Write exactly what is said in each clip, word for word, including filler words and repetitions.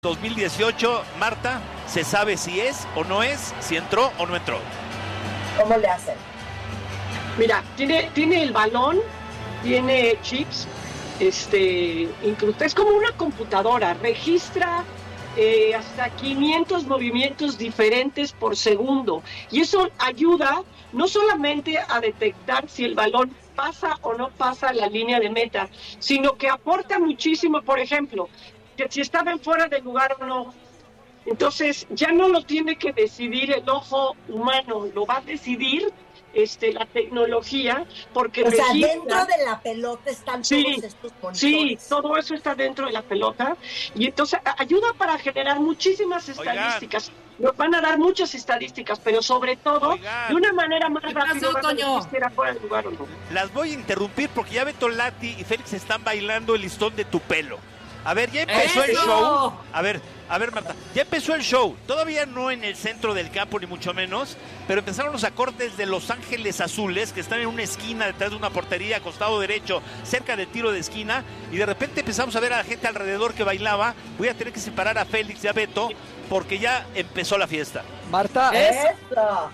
dos mil dieciocho, Marta, ¿se sabe si es o no es, si entró o no entró? ¿Cómo le hacen? Mira, tiene, tiene el balón, tiene chips, este, incluso es como una computadora, registra eh, hasta quinientos movimientos diferentes por segundo, y eso ayuda no solamente a detectar si el balón pasa o no pasa la línea de meta, sino que aporta muchísimo, por ejemplo, que si estaba fuera de lugar o no. Entonces ya no lo tiene que decidir el ojo humano, lo va a decidir este, la tecnología, porque o sea, registra... dentro de la pelota están sí, todos estos monitores. Sí, todo eso está dentro de la pelota, y entonces ayuda para generar muchísimas estadísticas. Oigan. Nos van a dar muchas estadísticas, pero sobre todo, Oigan. de una manera más rápida, van a decir si era fuera de lugar o no. Las voy a interrumpir porque ya Beto Lati y Félix están bailando el listón de tu pelo. A ver, ya empezó ¡Eso! el show. A ver, a ver, Marta, ya empezó el show. Todavía no en el centro del campo, ni mucho menos, pero empezaron los acordes de Los Ángeles Azules, que están en una esquina detrás de una portería, costado derecho, cerca del tiro de esquina, y de repente empezamos a ver a la gente alrededor que bailaba. Voy a tener que separar a Félix y a Beto, porque ya empezó la fiesta. Marta, ¡Eso!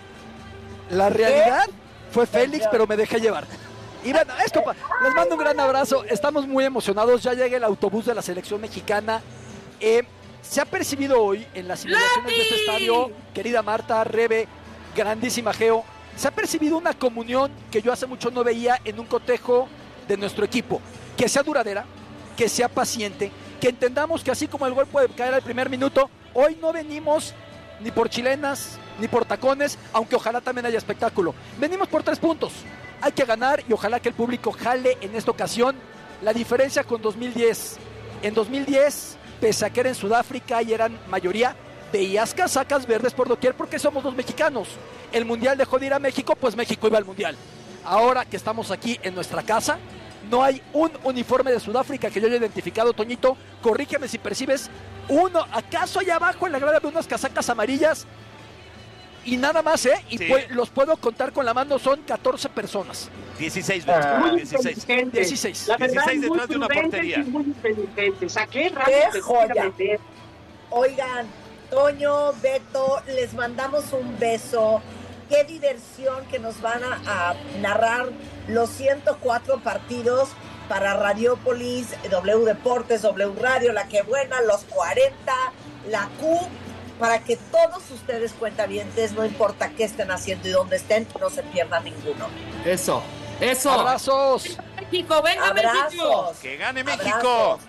La realidad ¿Qué? fue Félix, pero me dejé llevar. Y bueno, esto, les mando un gran abrazo, estamos muy emocionados, ya llega el autobús de la selección mexicana. Eh, se ha percibido hoy en las simulaciones de este estadio, querida Marta, Rebe, grandísima Geo, se ha percibido una comunión que yo hace mucho no veía en un cotejo de nuestro equipo, que sea duradera, que sea paciente, que entendamos que así como el gol puede caer al primer minuto, hoy no venimos ni por chilenas, ni por tacones, aunque ojalá también haya espectáculo. Venimos por tres puntos. Hay que ganar y ojalá que el público jale en esta ocasión. La diferencia con dos mil diez. En dos mil diez, pese a que era en Sudáfrica y eran mayoría, veías casacas verdes por doquier porque somos los mexicanos. El Mundial dejó de ir a México, pues México iba al Mundial. Ahora que estamos aquí en nuestra casa, no hay un uniforme de Sudáfrica que yo haya identificado, Toñito. Corrígeme si percibes uno. ¿Acaso allá abajo en la grada de unas casacas amarillas? Y nada más, ¿eh? Y sí. pu- los puedo contar con la mano, son catorce personas. dieciséis, ah, muy dieciséis. dieciséis. La verdad, dieciséis detrás de una portería. Muy inteligente. Saqué ¡Qué joya! Oigan, Toño, Beto, les mandamos un beso. Qué diversión que nos van a, a narrar los ciento cuatro partidos para Radiopolis, W Deportes, W Radio, La Que Buena, Los cuarenta, La Q, para que todos ustedes, cuentavientes, no importa qué estén haciendo y dónde estén, no se pierdan ninguno. Eso, eso. Abrazos. México, venga Abrazos. México. Que gane México. Abrazos.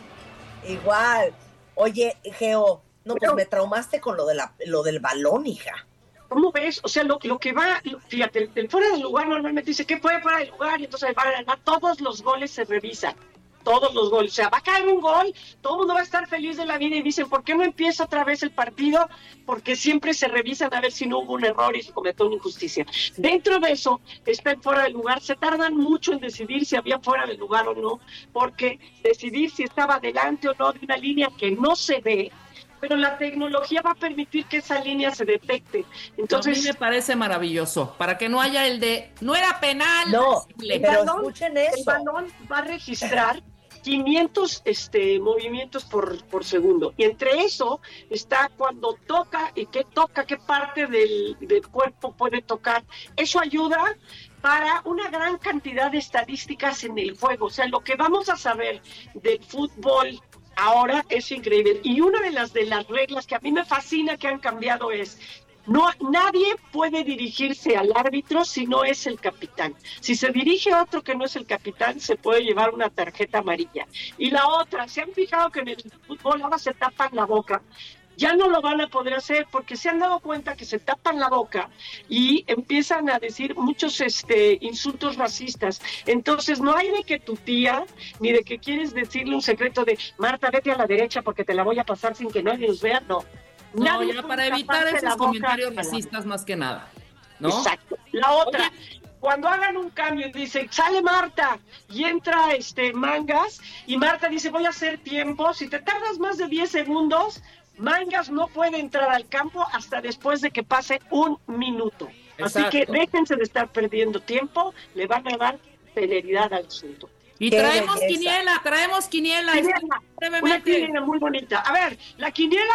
Igual. Oye, Geo, no, pues me traumaste con lo de la, lo del balón, hija. ¿Cómo ves? O sea, lo, lo que va, lo, fíjate, el, el fuera del lugar normalmente dice que fue fuera del lugar y entonces va a ganar. Todos los goles se revisan. Todos los goles, o sea, va a caer un gol, todo el mundo va a estar feliz de la vida y dicen, ¿por qué no empieza otra vez el partido? Porque siempre se revisan a ver si no hubo un error y se cometió una injusticia. Dentro de eso, está en fuera de lugar, se tardan mucho en decidir si había fuera de lugar o no, porque decidir si estaba adelante o no de una línea que no se ve, pero la tecnología va a permitir que esa línea se detecte. Entonces, a mí me parece maravilloso, para que no haya el de, no era penal. No, el pero balón, escuchen eso. El balón va a registrar quinientos este, movimientos por, por segundo. Y entre eso está cuando toca y qué toca, qué parte del, del cuerpo puede tocar. Eso ayuda para una gran cantidad de estadísticas en el juego. O sea, lo que vamos a saber del fútbol ahora es increíble. Y una de las, de las reglas que a mí me fascina que han cambiado es: no, nadie puede dirigirse al árbitro si no es el capitán. Si se dirige a otro que no es el capitán, se puede llevar una tarjeta amarilla. Y la otra, ¿se han fijado que en el fútbol ahora se tapan la boca? Ya no lo van a poder hacer porque se han dado cuenta que se tapan la boca y empiezan a decir muchos este, insultos racistas. Entonces no hay de que tu tía, ni de que quieres decirle un secreto de Marta, vete a la derecha porque te la voy a pasar sin que nadie nos vea, no. No, Nadie ya puede para evitar taparse esos la boca comentarios a la- racistas más que nada, ¿no? Exacto. La otra, Oye, cuando hagan un cambio y dicen, sale Marta y entra este Mangas, y Marta dice, voy a hacer tiempo, si te tardas más de diez segundos, Mangas no puede entrar al campo hasta después de que pase un minuto. Así Exacto. que déjense de estar perdiendo tiempo, le van a dar celeridad al asunto. y Qué traemos belleza. quiniela, traemos quiniela. Quiniela, una brevemente. quiniela muy bonita. A ver, la quiniela